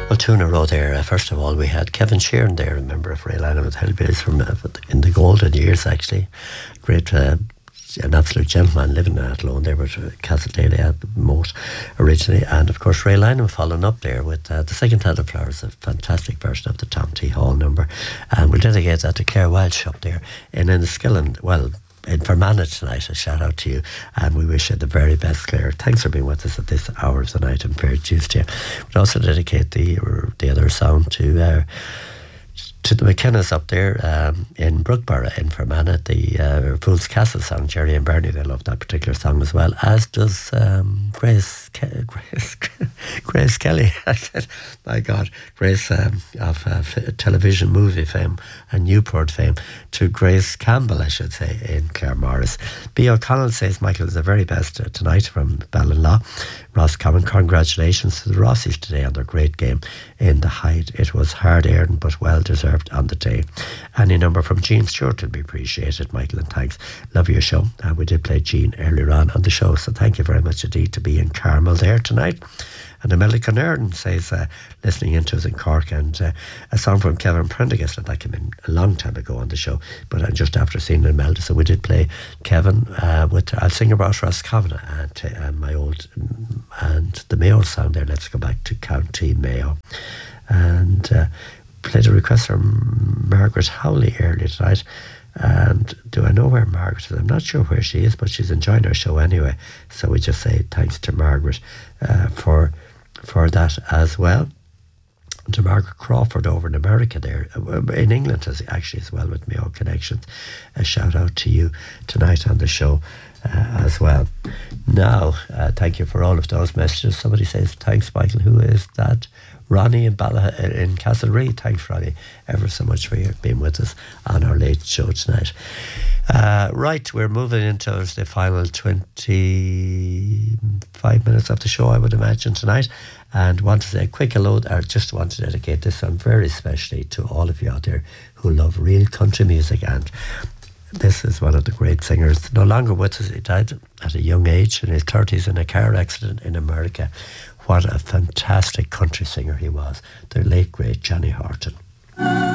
Well, two in a row there. First of all, we had Kevin Sheeran there, a member of Raylana with Hellbillies from in the golden years, actually. Great, an absolute gentleman living in Athlone there, but Castledaly at most originally. And of course, Ray Lynham following up there with the second Head of Flowers, a fantastic version of the Tom T. Hall number. And we'll dedicate that to Claire Welsh up there in Enniskillen. Well, in Fermanagh tonight, a shout out to you, and we wish you the very best, Claire. Thanks for being with us at this hour of the night, and fair Tuesday. We'll also dedicate the other song to the McKennas up there in Brookborough in Fermanagh, the Fool's Castle song. Jerry and Bernie, they love that particular song as well, as does Grace Kelly. I said, my God, Grace of television movie fame and Newport fame, to Grace Campbell, I should say, in Claremorris. B. O'Connell says Michael is the very best tonight from Ballinlaw. Ross Common, congratulations to the Rossies today on their great game in the Hyde. It was hard earned but well deserved on the day. Any number from Jean Stewart would be appreciated, Michael, and thanks. Love your show. We did play Jean earlier on the show, so thank you very much indeed to be in Carmel there tonight. And America Nerdin says, listening into us in Cork, and a song from Kevin Prendergast that came in a long time ago on the show, but just after seeing Imelda. So we did play Kevin with I'll Sing About Roscommon and my old and the Mayo sound there. Let's go back to County Mayo. And played a request from Margaret Howley earlier tonight. And do I know where Margaret is? I'm not sure where she is, but she's enjoying our show anyway. So we just say thanks to Margaret for that as well. And to Margaret Crawford over in America there, in England actually as well, with Mayo Connections. A shout out to you tonight on the show as well. Now, thank you for all of those messages. Somebody says, thanks, Michael. Who is that? Ronnie in Castlereagh. Thanks, Ronnie, ever so much for being with us on our late show tonight. Right, we're moving into the final 25 minutes of the show, I would imagine, tonight. And want to say a quick hello, or just want to dedicate this one very specially to all of you out there who love real country music. And this is one of the great singers, no longer with us. He died at a young age, in his 30s, in a car accident in America. What a fantastic country singer he was, the late, great Johnny Horton.